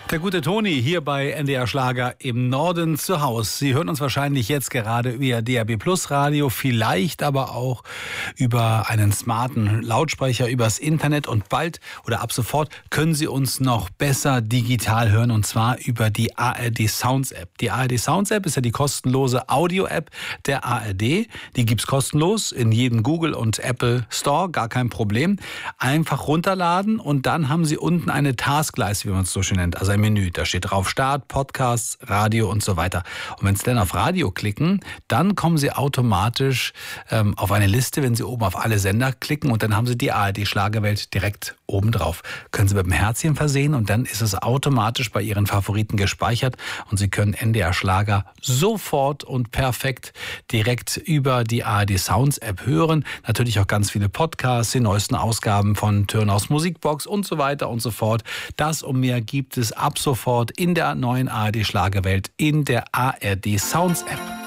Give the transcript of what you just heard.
Der gute Toni hier bei NDR Schlager im Norden zu Hause. Sie hören uns wahrscheinlich jetzt gerade über DAB+ Radio, vielleicht aber auch über einen smarten Lautsprecher, übers Internet, und bald oder ab sofort können Sie uns noch besser digital hören, und zwar über die ARD Sounds App. Die ARD Sounds App ist ja die kostenlose Audio-App der ARD. Die gibt's kostenlos in jedem Google und Apple Store, gar kein Problem. Einfach runterladen und dann haben Sie unten eine Taskleiste, wie man es so schön nennt, also ein Menü. Da steht drauf Start, Podcasts, Radio und so weiter. Und wenn Sie dann auf Radio klicken, dann kommen Sie automatisch auf eine Liste, wenn Sie oben auf alle Sender klicken, und dann haben Sie die ARD Schlagerwelt direkt oben drauf. Können Sie mit dem Herzchen versehen und dann ist es automatisch bei Ihren Favoriten gespeichert und Sie können NDR Schlager sofort und perfekt direkt über die ARD Sounds App hören. Natürlich auch ganz viele Podcasts, die neuesten Ausgaben von Törnhaus Musikbox und so weiter und so fort. Das und mehr gibt es ab sofort in der neuen ARD Schlagerwelt in der ARD Sounds App.